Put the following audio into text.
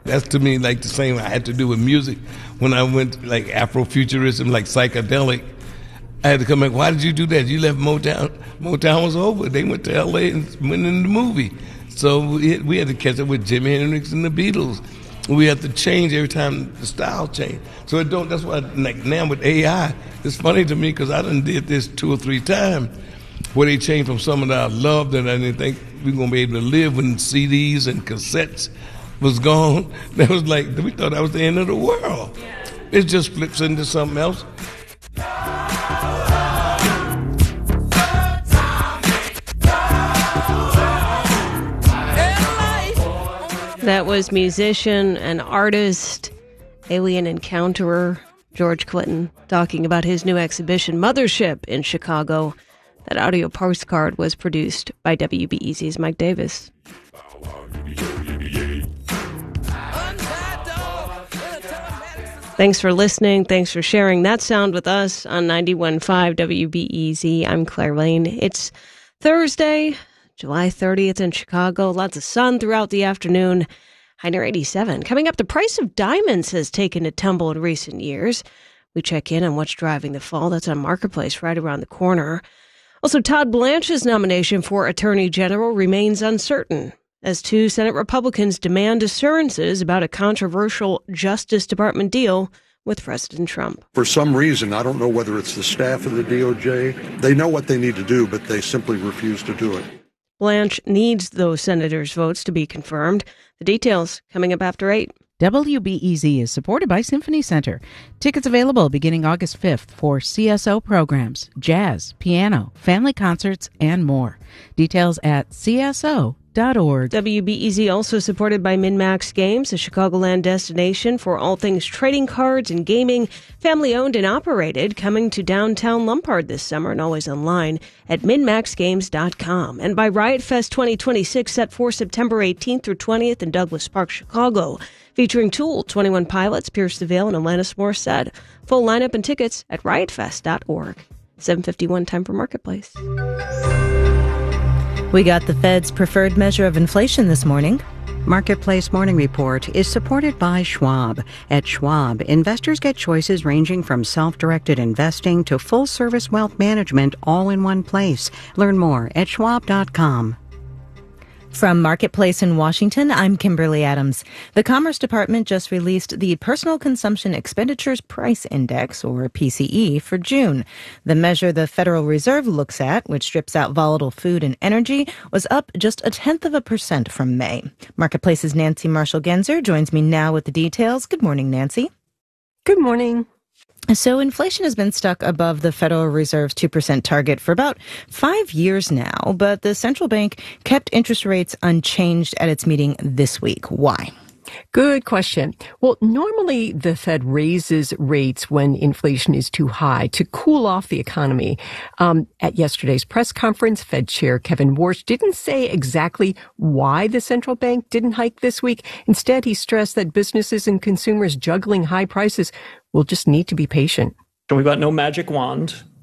That's to me like the same I had to do with music when I went like Afrofuturism, like psychedelic. I had to come back. Why did you do that? You left Motown. Motown was over. They went to L.A. and went in the movie. So we had to catch up with Jimi Hendrix and the Beatles. We have to change every time the style change. So it don't. That's why like now with AI, it's funny to me because I done did this 2 or 3 times where they changed from something that I loved that I didn't think we were gonna be able to live when CDs and cassettes was gone. That was like we thought that was the end of the world. It just flips into something else. That was musician and artist, alien encounterer George Clinton talking about his new exhibition, Mothership, in Chicago. That audio postcard was produced by WBEZ's Mike Davis. Thanks for listening. Thanks for sharing that sound with us on 91.5 WBEZ. I'm Claire Lane. It's Thursday, July 30th in Chicago. Lots of sun throughout the afternoon. High near 87. Coming up, the price of diamonds has taken a tumble in recent years. We check in on what's driving the fall. That's on Marketplace right around the corner. Also, Todd Blanche's nomination for Attorney General remains uncertain as 2 Senate Republicans demand assurances about a controversial Justice Department deal with President Trump. For some reason, I don't know whether it's the staff of the DOJ, they know what they need to do, but they simply refuse to do it. Blanche needs those senators' votes to be confirmed. The details coming up after 8. WBEZ is supported by Symphony Center. Tickets available beginning August 5th for CSO programs, jazz, piano, family concerts, and more. Details at CSO.org. WBEZ also supported by MinMax Games, a Chicagoland destination for all things trading cards and gaming, family-owned and operated, coming to downtown Lombard this summer and always online at minmaxgames.com. And by Riot Fest 2026, set for September 18th through 20th in Douglas Park, Chicago, featuring Tool, 21 Pilots, Pierce the Veil, and Alanis Morissette. Full lineup and tickets at riotfest.org. 7:51 time for Marketplace. We got the Fed's preferred measure of inflation this morning. Marketplace Morning Report is supported by Schwab. At Schwab, investors get choices ranging from self-directed investing to full-service wealth management all in one place. Learn more at schwab.com. From Marketplace in Washington, I'm Kimberly Adams. The Commerce Department just released the Personal Consumption Expenditures Price Index, or PCE, for June. The measure the Federal Reserve looks at, which strips out volatile food and energy, was up just 0.1% from May. Marketplace's Nancy Marshall-Genzer joins me now with the details. Good morning, Nancy. Good morning. So inflation has been stuck above the Federal Reserve's 2% target for about 5 years now, but the central bank kept interest rates unchanged at its meeting this week. Why? Good question. Well, normally the Fed raises rates when inflation is too high to cool off the economy. At yesterday's press conference, Fed Chair Kevin Warsh didn't say exactly why the central bank didn't hike this week. Instead, he stressed that businesses and consumers juggling high prices will just need to be patient. We've got no magic wand.